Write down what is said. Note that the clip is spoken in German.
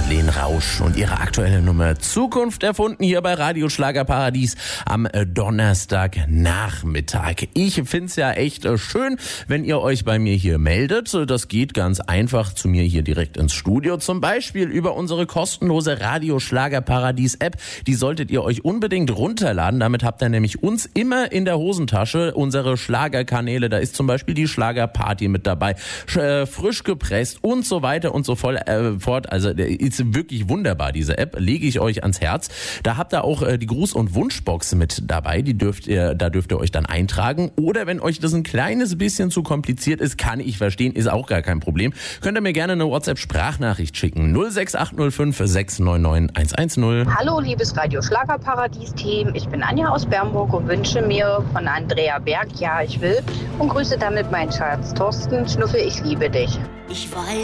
Madeleine Rausch und ihre aktuelle Nummer Zukunft erfunden hier bei Radio Schlagerparadies am Donnerstagnachmittag. Ich find's ja echt schön, wenn ihr euch bei mir hier meldet. Das geht ganz einfach zu mir hier direkt ins Studio. Zum Beispiel über unsere kostenlose Radio Schlagerparadies App. Die solltet ihr euch unbedingt runterladen. Damit habt ihr nämlich uns immer in der Hosentasche. Unsere Schlagerkanäle, da ist zum Beispiel die Schlagerparty mit dabei. Frisch gepresst und so weiter und so fort. Also ist wirklich wunderbar, diese App, lege ich euch ans Herz. Da habt ihr auch die Gruß- und Wunschbox mit dabei, da dürft ihr euch dann eintragen. Oder wenn euch das ein kleines bisschen zu kompliziert ist, kann ich verstehen, ist auch gar kein Problem. Könnt ihr mir gerne eine WhatsApp-Sprachnachricht schicken. 06805 699 110. Hallo, liebes Radio Schlagerparadies-Team. Ich bin Anja aus Bernburg und wünsche mir von Andrea Berg, ja, ich will, und grüße damit meinen Schatz Thorsten. Schnuffel, ich liebe dich. Ich weiß